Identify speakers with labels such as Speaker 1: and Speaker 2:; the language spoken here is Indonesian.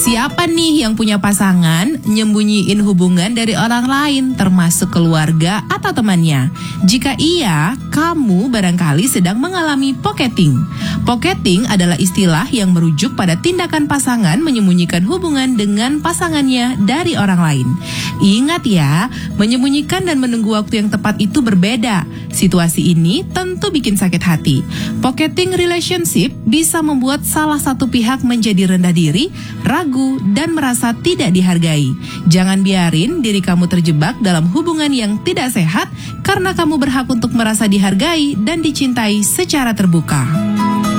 Speaker 1: Siapa nih yang punya pasangan nyembunyiin hubungan dari orang lain, termasuk keluarga atau temannya? Jika iya, kamu barangkali sedang mengalami pocketing. Pocketing adalah istilah yang merujuk pada tindakan pasangan menyembunyikan hubungan dengan pasangannya dari orang lain. Ingat ya, menyembunyikan dan menunggu waktu yang tepat itu berbeda. Situasi ini tentu bikin sakit hati. Pocketing relationship bisa membuat salah satu pihak menjadi rendah diri, ragu, dan merasa tidak dihargai. Jangan biarin diri kamu terjebak dalam hubungan yang tidak sehat karena kamu berhak untuk merasa dihargai dan dicintai secara terbuka.